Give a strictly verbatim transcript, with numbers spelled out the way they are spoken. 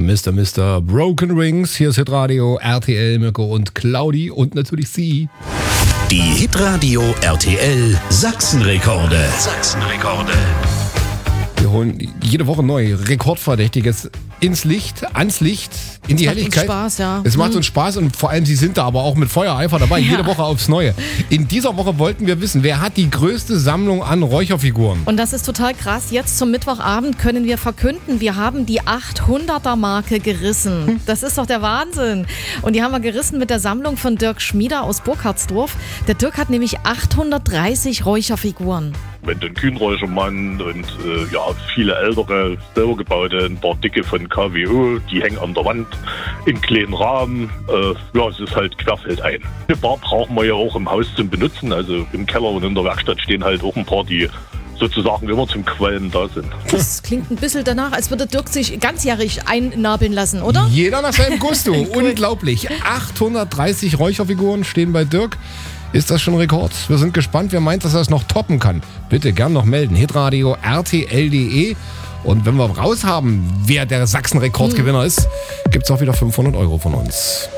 Mister Mister Broken Rings. Hier ist Hitradio, R T L, Mirko und Claudi und natürlich Sie. Die Hitradio R T L Sachsenrekorde. Sachsenrekorde. Wir holen jede Woche neu Rekordverdächtiges ins Licht, ans Licht, in die macht Helligkeit. Uns Spaß, ja. Es macht Mhm. uns Spaß und vor allem Sie sind da aber auch mit Feuereifer dabei, Ja. jede Woche aufs Neue. In dieser Woche wollten wir wissen, wer hat die größte Sammlung an Räucherfiguren? Und das ist total krass. Jetzt zum Mittwochabend können wir verkünden, wir haben die achthunderter-Marke gerissen. Das ist doch der Wahnsinn. Und die haben wir gerissen mit der Sammlung von Dirk Schmieder aus Burkhardsdorf. Der Dirk hat nämlich achthundertdreißig Räucherfiguren. Wenn du einen Kühnräuchermann und äh, ja, viele ältere, selber gebaute, ein paar dicke von K W O, die hängen an der Wand in kleinen Rahmen. Äh, ja, es ist halt querfeldein. Ein paar brauchen wir ja auch im Haus zum Benutzen. Also im Keller und in der Werkstatt stehen halt auch ein paar, die sozusagen immer zum Qualmen da sind. Das klingt ein bisschen danach, als würde Dirk sich ganzjährig einnabeln lassen, oder? Jeder nach seinem Gusto. Unglaublich. achthundertdreißig Räucherfiguren stehen bei Dirk. Ist das schon ein Rekord? Wir sind gespannt, wer meint, dass er es noch toppen kann. Bitte gern noch melden. Hitradio R T L punkt de. Und wenn wir raus haben, wer der Sachsen-Rekordgewinner ist, gibt es auch wieder fünfhundert Euro von uns.